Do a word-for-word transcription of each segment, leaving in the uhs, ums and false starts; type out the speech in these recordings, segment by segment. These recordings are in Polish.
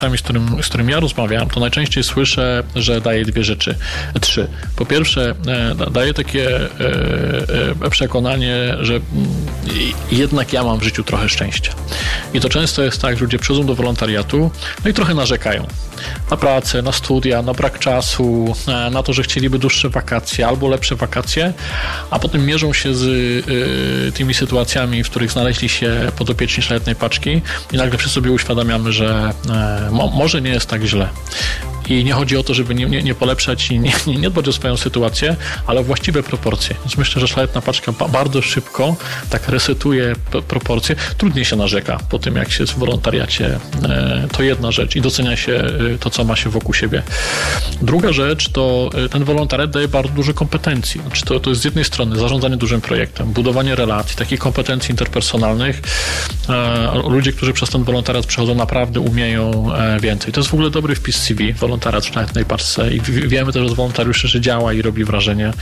z którym, z którym ja rozmawiam, to najczęściej słyszę, że daje dwie rzeczy. Trzy. Po pierwsze, daje takie przekonanie, że jednak ja mam w życiu trochę szczęścia. I to często jest tak, że ludzie przychodzą do wolontariatu, no i trochę narzekają. Na pracę, na studia, na brak czasu, na to, że chcieliby dłuższe wakacje albo lepsze wakacje, a potem mierzą się z y, tymi sytuacjami, w których znaleźli się podopieczni Szlachetnej Paczki i nagle wszyscy sobie uświadamiamy, że y, mo, może nie jest tak źle. I nie chodzi o to, żeby nie, nie, nie polepszać i nie, nie, nie dbać o swoją sytuację, ale właściwe proporcje. Więc myślę, że Szlachetna Paczka ba- bardzo szybko tak resetuje p- proporcje. Trudniej się narzeka po tym, jak się jest w wolontariacie. E, to jedna rzecz i docenia się e, to, co ma się wokół siebie. Druga rzecz to e, ten wolontariat daje bardzo dużo kompetencji. Znaczy to, to jest z jednej strony zarządzanie dużym projektem, budowanie relacji, takich kompetencji interpersonalnych. E, ludzie, którzy przez ten wolontariat przechodzą, naprawdę umieją e, więcej. To jest w ogóle dobry wpis C V. Wolontariat w Szlachetnej Paczce i wiemy też od wolontariuszy, że działa i robi wrażenie.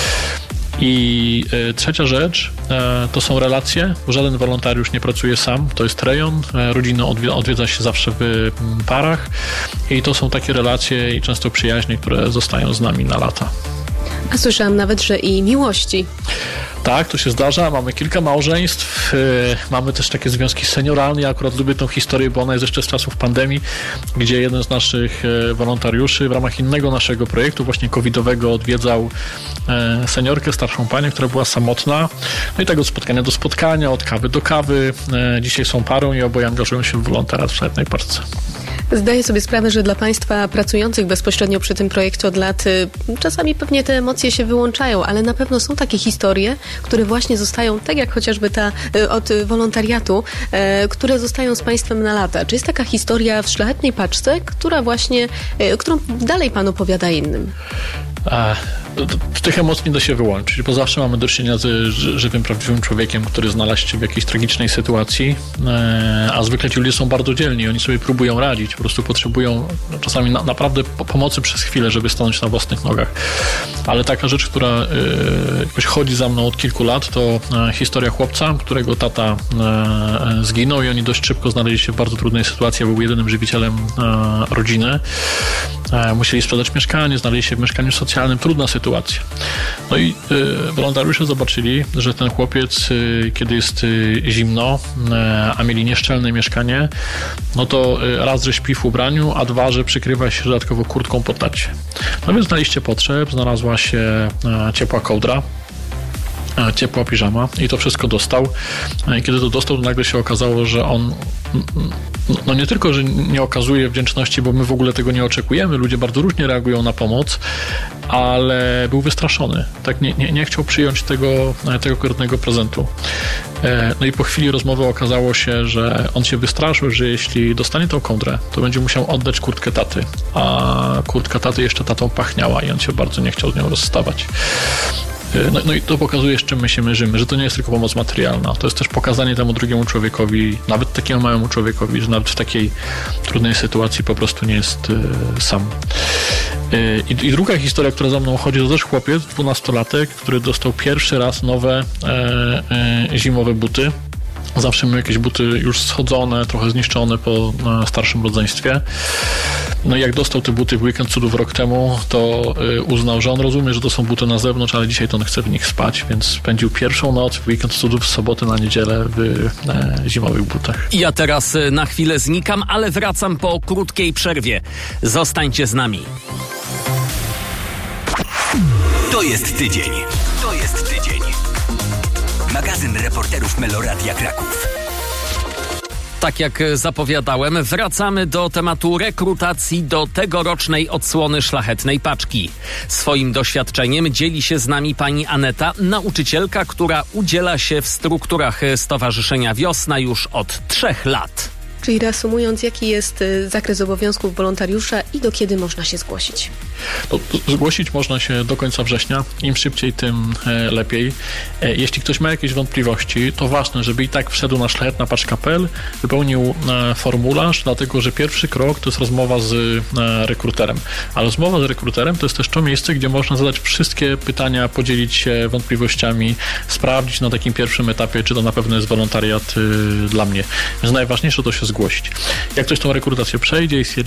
I y, trzecia rzecz y, to są relacje, bo żaden wolontariusz nie pracuje sam, to jest rejon, y, rodziny odwi- odwiedza się zawsze w y, parach i to są takie relacje i często przyjaźnie, które zostają z nami na lata. A słyszałam nawet, że i miłości. Tak, to się zdarza. Mamy kilka małżeństw, yy, mamy też takie związki senioralne. Ja akurat lubię tą historię, bo ona jest jeszcze z czasów pandemii, gdzie jeden z naszych yy, wolontariuszy w ramach innego naszego projektu, właśnie covidowego, odwiedzał yy, seniorkę, starszą panią, która była samotna. No i tak od spotkania do spotkania, od kawy do kawy. Yy, dzisiaj są parą i oboje angażują się w wolontariat w Szlachetnej Paczce. Zdaję sobie sprawę, że dla Państwa pracujących bezpośrednio przy tym projekcie od lat czasami pewnie te emocje się wyłączają, ale na pewno są takie historie, które właśnie zostają, tak jak chociażby ta od wolontariatu, które zostają z Państwem na lata. Czy jest taka historia w Szlachetnej Paczce, która właśnie, którą dalej Pan opowiada innym? A, tych emocji nie da się wyłączyć, bo zawsze mamy do czynienia z żywym, prawdziwym człowiekiem, który znalazł się w jakiejś tragicznej sytuacji, a zwykle ci ludzie są bardzo dzielni, oni sobie próbują radzić, po prostu potrzebują czasami na, naprawdę pomocy przez chwilę, żeby stanąć na własnych nogach. Ale taka rzecz, która y, jakoś chodzi za mną od kilku lat, to y, historia chłopca, którego tata y, zginął i oni dość szybko znaleźli się w bardzo trudnej sytuacji, był jedynym żywicielem y, rodziny. Y, musieli sprzedać mieszkanie, znaleźli się w mieszkaniu socjalnym, trudna sytuacja. No i y, wolontariusze zobaczyli, że ten chłopiec, y, kiedy jest y, zimno, y, a mieli nieszczelne mieszkanie, no to y, raz, że śpi w ubraniu, a dwa, że przykrywa się dodatkowo kurtką po tacie. No więc na liście potrzeb znalazła się y, ciepła kołdra, ciepła piżama i to wszystko dostał. I kiedy to dostał, to nagle się okazało, że on no nie tylko, że nie okazuje wdzięczności, bo my w ogóle tego nie oczekujemy, ludzie bardzo różnie reagują na pomoc, ale był wystraszony. Tak nie, nie, nie chciał przyjąć tego, tego konkretnego prezentu. No i po chwili rozmowy okazało się, że on się wystraszył, że jeśli dostanie tą kołdrę, to będzie musiał oddać kurtkę taty, a kurtka taty jeszcze tatą pachniała i on się bardzo nie chciał z nią rozstawać. No, no i to pokazuje, z czym my się mierzymy, że to nie jest tylko pomoc materialna, to jest też pokazanie temu drugiemu człowiekowi, nawet takiemu małemu człowiekowi, że nawet w takiej trudnej sytuacji po prostu nie jest y, sam. Y, I druga historia, która za mną chodzi, to też chłopiec, dwunastolatek, który dostał pierwszy raz nowe y, y, zimowe buty. Zawsze miał jakieś buty już schodzone, trochę zniszczone po starszym rodzeństwie. No i jak dostał te buty w Weekend Cudów rok temu, to uznał, że on rozumie, że to są buty na zewnątrz, ale dzisiaj to on chce w nich spać, więc spędził pierwszą noc w Weekend Cudów z soboty na niedzielę w e, zimowych butach. Ja teraz na chwilę znikam, ale wracam po krótkiej przerwie. Zostańcie z nami. To jest tydzień. To jest tydzień. Magazyn reporterów Meloradia Kraków. Tak jak zapowiadałem, wracamy do tematu rekrutacji do tegorocznej odsłony Szlachetnej Paczki. Swoim doświadczeniem dzieli się z nami pani Aneta, nauczycielka, która udziela się w strukturach Stowarzyszenia Wiosna już od trzech lat. Czyli reasumując, jaki jest zakres obowiązków wolontariusza i do kiedy można się zgłosić? To zgłosić można się do końca września. Im szybciej, tym lepiej. Jeśli ktoś ma jakieś wątpliwości, to ważne, żeby i tak wszedł na szlachetna paczka kropka p l, wypełnił formularz, dlatego że pierwszy krok to jest rozmowa z rekruterem. A rozmowa z rekruterem to jest też to miejsce, gdzie można zadać wszystkie pytania, podzielić się wątpliwościami, sprawdzić na takim pierwszym etapie, czy to na pewno jest wolontariat dla mnie. Więc najważniejsze to się się zgłosić. Jak ktoś tą rekrutację przejdzie i stwierdzi,